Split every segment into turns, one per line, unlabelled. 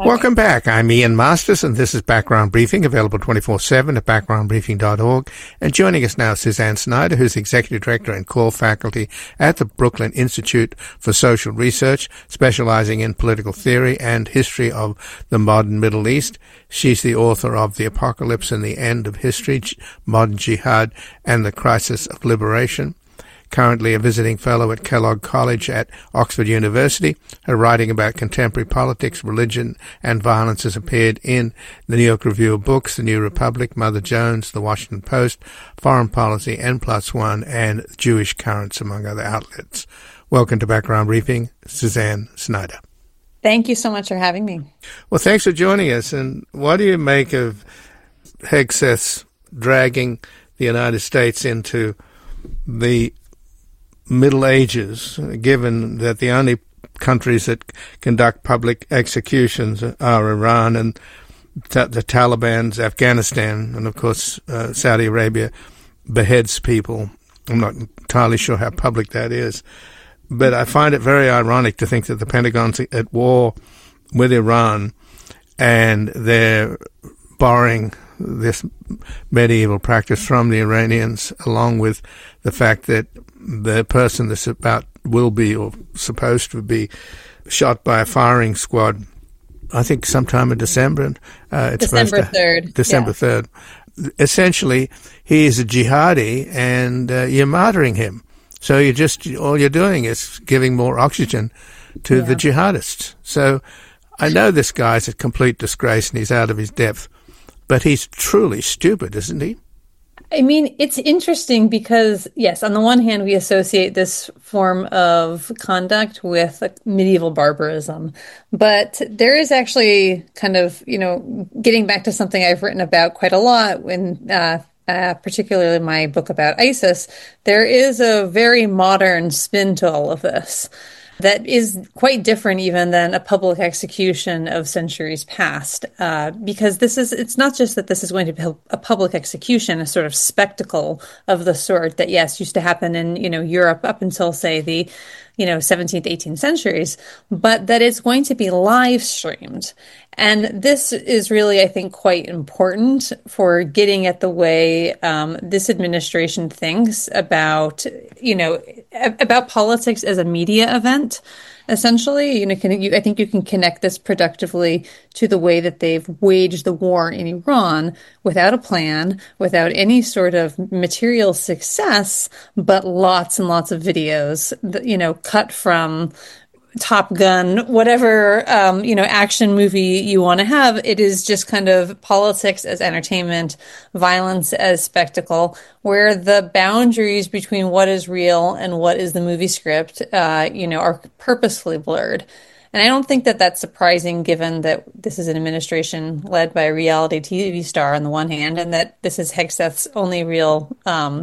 Welcome back. I'm Ian Masters, and this is Background Briefing, available 24/7 at backgroundbriefing.org. And joining us now is Suzanne Snyder, who's Executive Director and Core Faculty at the Brooklyn Institute for Social Research, specializing in political theory and history of the modern Middle East. She's the author of The Apocalypse and the End of History, Modern Jihad and the Crisis of Liberation. Currently a visiting fellow at Kellogg College at Oxford University. Her writing about contemporary politics, religion, and violence has appeared in the New York Review of Books, The New Republic, Mother Jones, The Washington Post, Foreign Policy, N+1, and Jewish Currents, among other outlets. Welcome to Background Briefing, Suzanne Snyder.
Thank you so much for having me.
Well, thanks for joining us. And what do you make of Hegseth dragging the United States into the Middle Ages, given that the only countries that conduct public executions are Iran and the Taliban's Afghanistan, and of course Saudi Arabia beheads people. I'm not entirely sure how public that is, but I find it very ironic to think that the Pentagon's at war with Iran and they're borrowing this medieval practice from the Iranians, along with the fact that the person that's about will be or supposed to be shot by a firing squad, I think sometime in December. It's
December 3rd.
December 3rd. Essentially, he is a jihadi and you're martyring him. So all you're doing is giving more oxygen to the jihadists. So I know this guy's a complete disgrace and he's out of his depth. But he's truly stupid, isn't he?
I mean, it's interesting because, yes, on the one hand, we associate this form of conduct with medieval barbarism. But there is actually kind of, getting back to something I've written about quite a lot when particularly my book about ISIS, there is a very modern spin to all of this that is quite different even than a public execution of centuries past, because it's not just that this is going to be a public execution, a sort of spectacle of the sort that, yes, used to happen in, Europe up until, say, the, 17th, 18th centuries, but that it's going to be live streamed. And this is really, I think, quite important for getting at the way this administration thinks about, about politics as a media event. Essentially, I think you can connect this productively to the way that they've waged the war in Iran without a plan, without any sort of material success, but lots and lots of videos, cut from Top Gun, whatever, action movie you want to have. It is just kind of politics as entertainment, violence as spectacle, where the boundaries between what is real and what is the movie script, are purposefully blurred. And I don't think that that's surprising, given that this is an administration led by a reality TV star on the one hand, and that this is Hegseth's only real,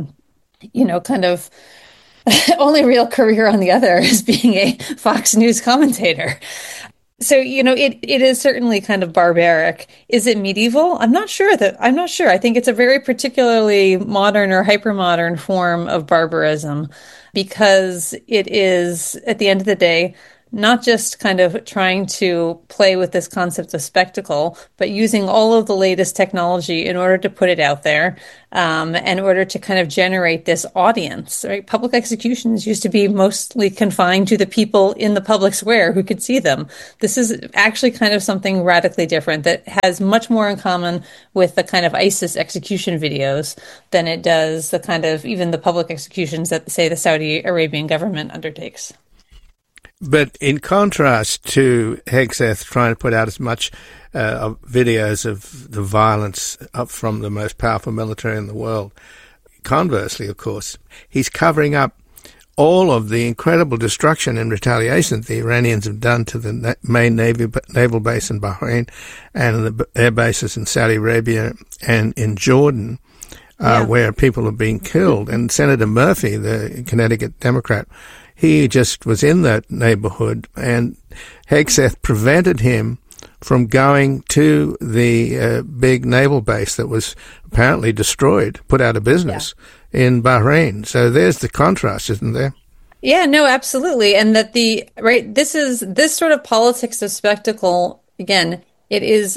only real career on the other is being a Fox News commentator. So, it is certainly kind of barbaric. Is it medieval? I'm not sure. I think it's a very particularly modern or hypermodern form of barbarism, because it is, at the end of the day, not just kind of trying to play with this concept of spectacle, but using all of the latest technology in order to put it out there, in order to kind of generate this audience, right? Public executions used to be mostly confined to the people in the public square who could see them. This is actually kind of something radically different that has much more in common with the kind of ISIS execution videos than it does the kind of even the public executions that, say, the Saudi Arabian government undertakes.
But in contrast to Hegseth trying to put out as much videos of the violence up from the most powerful military in the world, conversely, of course, he's covering up all of the incredible destruction and retaliation the Iranians have done to the main naval base in Bahrain and the air bases in Saudi Arabia and in Jordan, where people have been killed. And Senator Murphy, the Connecticut Democrat, he just was in that neighborhood, and Hegseth prevented him from going to the big naval base that was apparently destroyed, put out of business in Bahrain. So there's the contrast, isn't there?
Yeah, no, absolutely. And that this sort of politics of spectacle, again, it is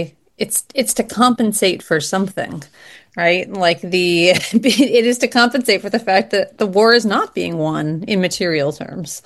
it's to compensate for something, right? Like it is to compensate for the fact that the war is not being won in material terms.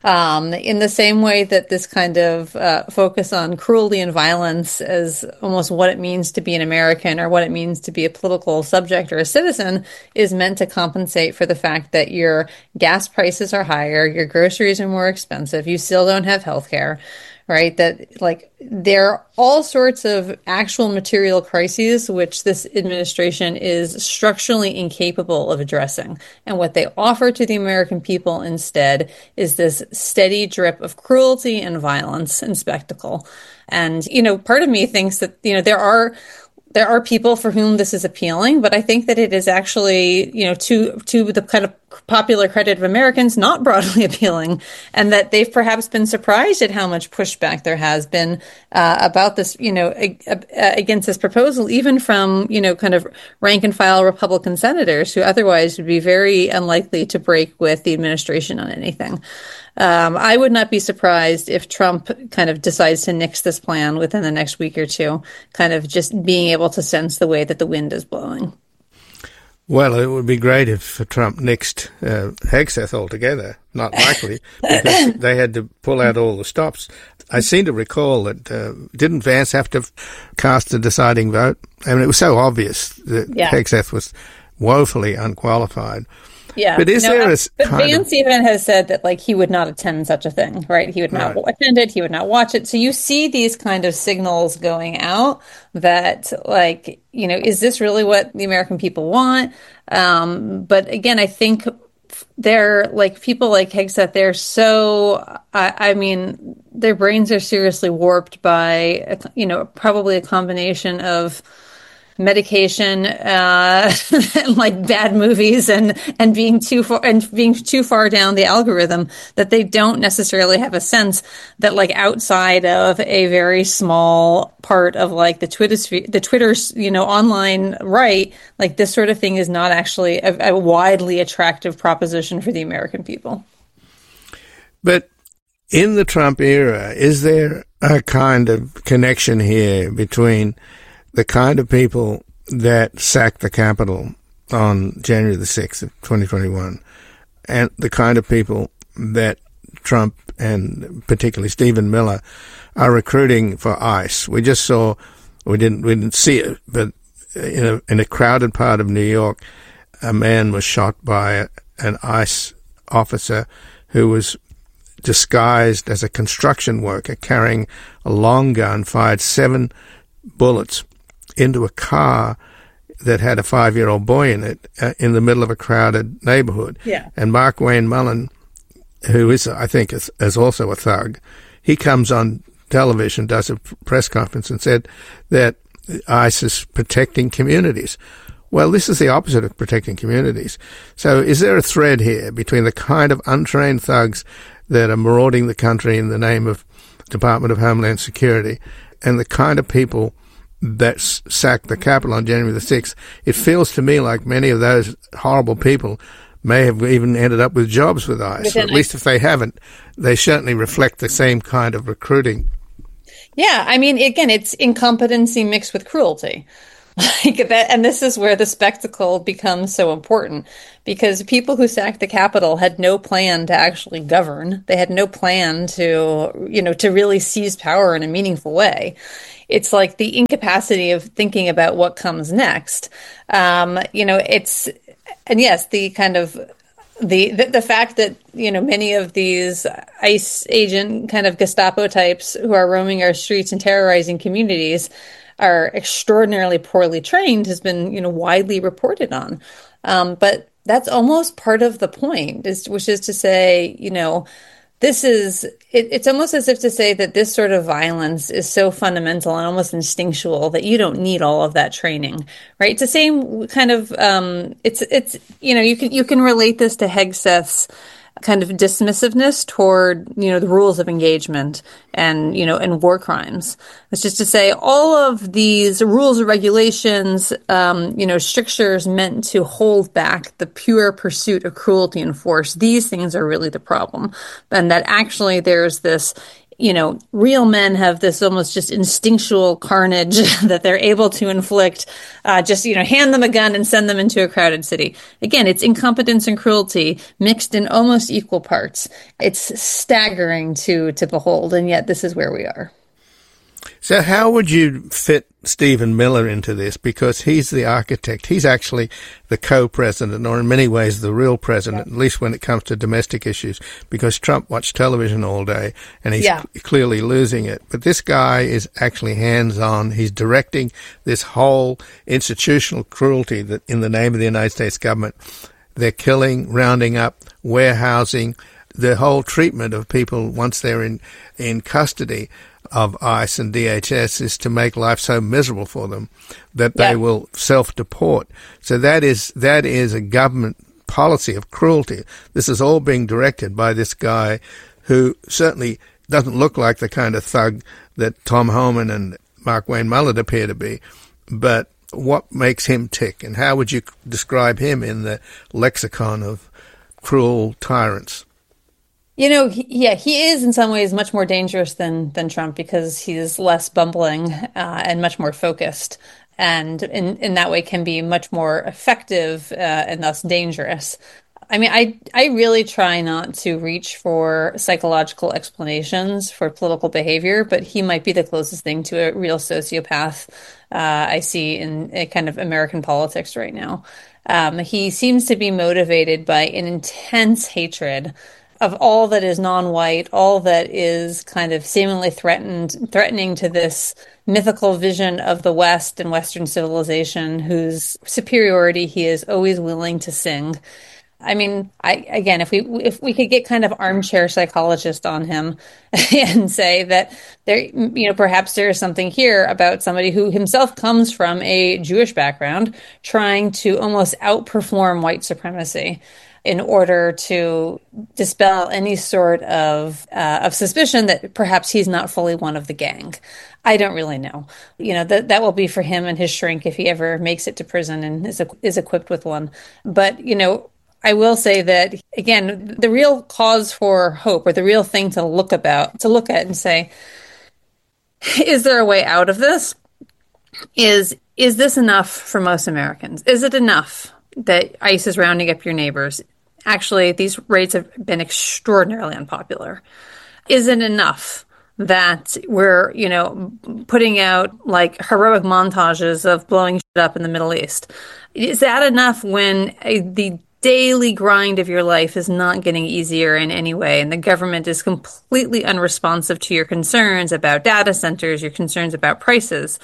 In the same way that this kind of focus on cruelty and violence as almost what it means to be an American or what it means to be a political subject or a citizen is meant to compensate for the fact that your gas prices are higher, your groceries are more expensive, you still don't have health care. Right, that like there are all sorts of actual material crises which this administration is structurally incapable of addressing. And what they offer to the American people instead is this steady drip of cruelty and violence and spectacle. And, part of me thinks that, there are people for whom this is appealing, but I think that it is actually, to the kind of popular credit of Americans, not broadly appealing, and that they've perhaps been surprised at how much pushback there has been about this, against this proposal, even from, kind of rank and file Republican senators who otherwise would be very unlikely to break with the administration on anything. I would not be surprised if Trump kind of decides to nix this plan within the next week or two, kind of just being able to sense the way that the wind is blowing.
Well, it would be great if Trump nixed Hegseth altogether. Not likely, because they had to pull out all the stops. I seem to recall that didn't Vance have to cast a deciding vote? I mean, it was so obvious that Hegseth was woefully unqualified.
Yeah,
but
Vance even has said that he would not attend such a thing, right? He would not attend it. He would not watch it. So you see these kind of signals going out that is this really what the American people want? But again, I think they're people like Hegseth. They're so, I mean, their brains are seriously warped by, probably a combination of medication, and bad movies and being too far down the algorithm, that they don't necessarily have a sense that outside of a very small part of the Twitter's, online right, this sort of thing is not actually a widely attractive proposition for the American people.
But in the Trump era, is there a kind of connection here between the kind of people that sacked the Capitol on January the 6th of 2021 and the kind of people that Trump and particularly Stephen Miller are recruiting for ICE? We just saw, we didn't see it, but in a crowded part of New York, a man was shot by an ICE officer who was disguised as a construction worker carrying a long gun, fired 7 bullets into a car that had a 5-year-old boy in it in the middle of a crowded neighborhood.
Yeah.
And Mark Wayne Mullen, who is, I think, is also a thug, he comes on television, does a press conference and said that ICE is protecting communities. Well, this is the opposite of protecting communities. So is there a thread here between the kind of untrained thugs that are marauding the country in the name of Department of Homeland Security and the kind of people that sacked the Capitol on January the 6th? It feels to me like many of those horrible people may have even ended up with jobs with ICE. Or at least if they haven't, they certainly reflect the same kind of recruiting.
Yeah, I mean, again, it's incompetency mixed with cruelty. And this is where the spectacle becomes so important, because people who sacked the Capitol had no plan to actually govern. They had no plan to really seize power in a meaningful way. It's the incapacity of thinking about what comes next. And yes, the kind of the fact that, many of these ICE agent kind of Gestapo types who are roaming our streets and terrorizing communities are extraordinarily poorly trained has been, widely reported on. But that's almost part of the point, which is to say, it's almost as if to say that this sort of violence is so fundamental and almost instinctual that you don't need all of that training, right? It's the same kind of, you can relate this to Hegseth's kind of dismissiveness toward, the rules of engagement and, and war crimes. It's just to say all of these rules or regulations, strictures meant to hold back the pure pursuit of cruelty and force. These things are really the problem. And that actually there's this real men have this almost just instinctual carnage that they're able to inflict, hand them a gun and send them into a crowded city. Again, it's incompetence and cruelty mixed in almost equal parts. It's staggering to behold, and yet this is where we are.
So how would you fit Stephen Miller into this? Because he's the architect. He's actually the co-president, or in many ways the real president, at least when it comes to domestic issues, because Trump watched television all day and he's clearly losing it. But this guy is actually hands-on. He's directing this whole institutional cruelty that in the name of the United States government, they're killing, rounding up, warehousing, the whole treatment of people once they're in custody of ICE and DHS is to make life so miserable for them that they will self-deport. So that is a government policy of cruelty. This is all being directed by this guy who certainly doesn't look like the kind of thug that Tom Homan and Mark Wayne Mullett appear to be. But what makes him tick, and how would you describe him in the lexicon of cruel tyrants?
He is in some ways much more dangerous than Trump because he's less bumbling and much more focused, and in that way can be much more effective and thus dangerous. I mean, I really try not to reach for psychological explanations for political behavior, but he might be the closest thing to a real sociopath I see in a kind of American politics right now. He seems to be motivated by an intense hatred of all that is non-white, all that is kind of seemingly threatening to this mythical vision of the West and Western civilization, whose superiority he is always willing to sing. I mean, if we could get kind of armchair psychologist on him and say that there, perhaps there is something here about somebody who himself comes from a Jewish background, trying to almost outperform white supremacy in order to dispel any sort of suspicion that perhaps he's not fully one of the gang. I don't really know. That will be for him and his shrink if he ever makes it to prison and is equipped with one. But, I will say that, again, the real cause for hope, or the real thing to look at and say, is there a way out of this? Is this enough for most Americans? Is it enough that ICE is rounding up your neighbors? Actually, these raids have been extraordinarily unpopular. Is it enough that we're, putting out like heroic montages of blowing shit up in the Middle East? Is that enough when the daily grind of your life is not getting easier in any way, and the government is completely unresponsive to your concerns about data centers, your concerns about prices?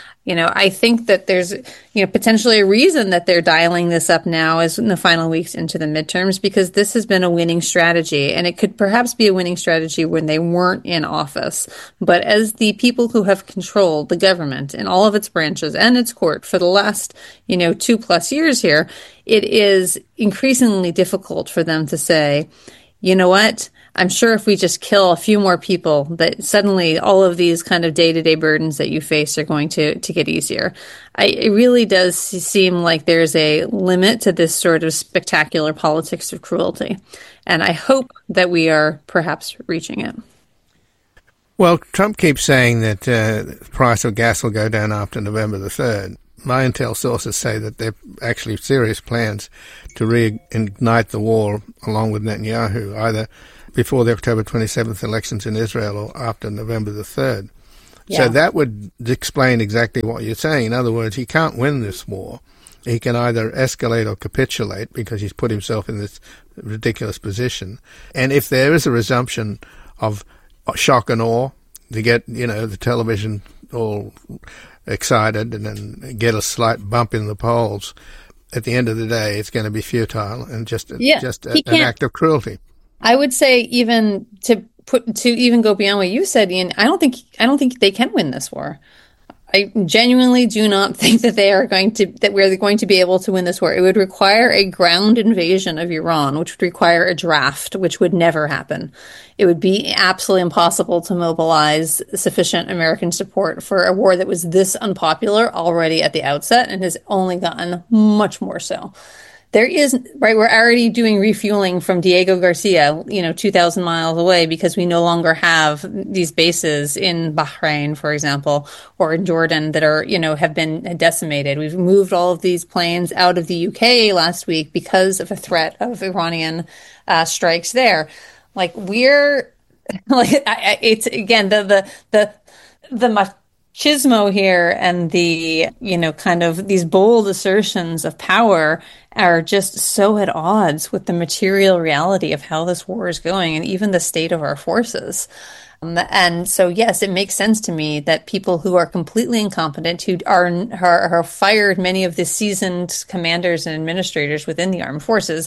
I think that there's, potentially a reason that they're dialing this up now is in the final weeks into the midterms, because this has been a winning strategy, and it could perhaps be a winning strategy when they weren't in office. But as the people who have controlled the government in all of its branches and its court for the last, 2+ years here, it is increasingly difficult for them to say, you know what? I'm sure if we just kill a few more people, that suddenly all of these kind of day-to-day burdens that you face are going to get easier. It really does seem like there's a limit to this sort of spectacular politics of cruelty. And I hope that we are perhaps reaching it.
Well, Trump keeps saying that the price of gas will go down after November the 3rd. My intel sources say that there are actually serious plans to reignite the war along with Netanyahu, either before the October 27th elections in Israel or after November the 3rd. Yeah. So that would explain exactly what you're saying. In other words, he can't win this war. He can either escalate or capitulate because he's put himself in this ridiculous position. And if there is a resumption of shock and awe to get, the television all excited and then get a slight bump in the polls, at the end of the day, it's going to be futile and just an act of cruelty. I
would say even to even go beyond what you said, Ian, I don't think they can win this war. I genuinely do not think that we're going to be able to win this war. It would require a ground invasion of Iran, which would require a draft, which would never happen. It would be absolutely impossible to mobilize sufficient American support for a war that was this unpopular already at the outset and has only gotten much more so. There is, right, we're already doing refueling from Diego Garcia, 2,000 miles away because we no longer have these bases in Bahrain, for example, or in Jordan that are, have been decimated. We've moved all of these planes out of the UK last week because of a threat of Iranian strikes there. Like we're, like, it's again, the machismo here and the, kind of these bold assertions of power are just so at odds with the material reality of how this war is going and even the state of our forces. And so, yes, it makes sense to me that people who are completely incompetent, who are fired many of the seasoned commanders and administrators within the armed forces,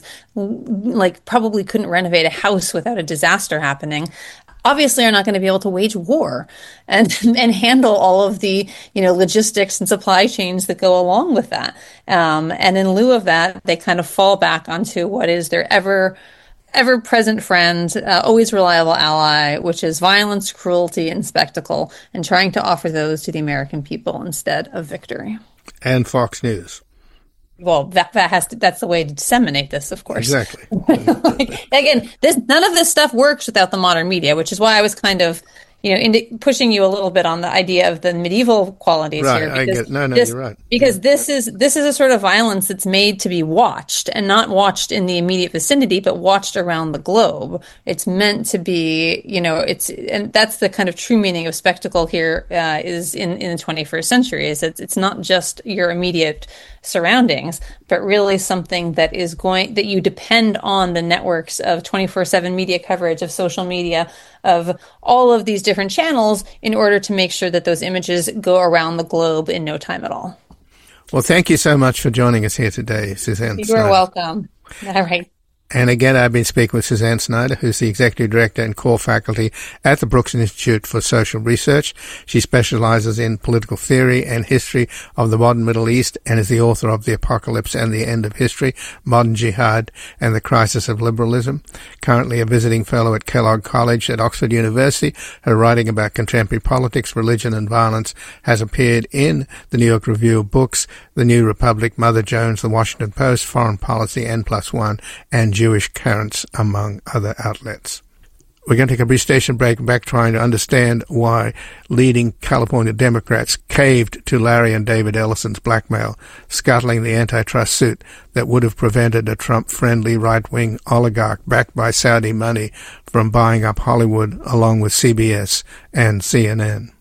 like probably couldn't renovate a house without a disaster happening, obviously are not going to be able to wage war and handle all of the, logistics and supply chains that go along with that. And in lieu of that, they kind of fall back onto what is their ever-present friend, always reliable ally, which is violence, cruelty, and spectacle, and trying to offer those to the American people instead of victory.
And Fox News.
Well, that's the way to disseminate this, of course.
Exactly.
Again, none of this stuff works without the modern media, which is why I was kind of, pushing you a little bit on the idea of the medieval qualities here.
Because you're right.
Because this is a sort of violence that's made to be watched, and not watched in the immediate vicinity, but watched around the globe. It's meant to be, and that's the kind of true meaning of spectacle here, is in the 21st century, is it's not just your immediate surroundings, but really something that you depend on the networks of 24/7 media coverage, of social media, of all of these different channels in order to make sure that those images go around the globe in no time at all.
Well, thank you so much for joining us here today, Suzanne Snyder.
You're welcome. All right.
And again, I've been speaking with Suzanne Snyder, who's the Executive Director and Core Faculty at the Brooks Institute for Social Research. She specializes in political theory and history of the modern Middle East and is the author of The Apocalypse and the End of History, Modern Jihad and the Crisis of Liberalism. Currently a visiting fellow at Kellogg College at Oxford University. Her writing about contemporary politics, religion and violence has appeared in the New York Review of Books, The New Republic, Mother Jones, The Washington Post, Foreign Policy, N+1, and Jewish Currents, among other outlets. We're going to take a brief station break and back trying to understand why leading California Democrats caved to Larry and David Ellison's blackmail, scuttling the antitrust suit that would have prevented a Trump-friendly right-wing oligarch backed by Saudi money from buying up Hollywood along with CBS and CNN.